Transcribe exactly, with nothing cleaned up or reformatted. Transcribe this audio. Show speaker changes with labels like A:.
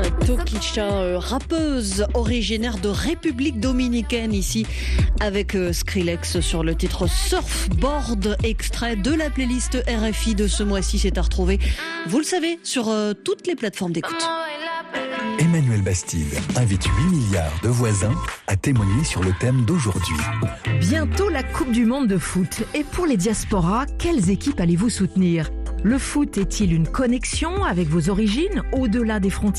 A: Tokischa, euh, rappeuse originaire de République Dominicaine, ici avec euh, Skrillex sur le titre Surfboard, extrait de la playlist R F I de ce mois-ci. C'est à retrouver, vous le savez, sur euh, toutes les plateformes d'écoute.
B: Emmanuel Bastide invite huit milliards de voisins à témoigner sur le thème d'aujourd'hui.
C: Bientôt la Coupe du Monde de foot. Et pour les diasporas, quelles équipes allez-vous soutenir ? Le foot est-il une connexion avec vos origines, au-delà des frontières ?